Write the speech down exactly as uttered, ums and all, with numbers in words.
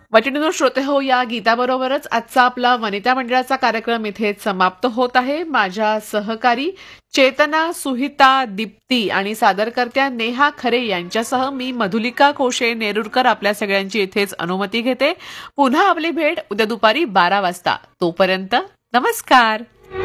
वटिणीनो श्रोते हो, या गीताबरोबरच आजचा आपला वनिता मंडळाचा कार्यक्रम इथेच समाप्त होत आहे. माझ्या सहकारी चेतना, सुहिता, दीप्ती आणि सादरकर्त्या नेहा खरे यांच्यासह मी मधुलिका कोशे नेरुरकर आपल्या सगळ्यांची इथेच अनुमती घेते. पुन्हा आपली भेट उद्या दुपारी बारा वाजता. तोपर्यंत नमस्कार.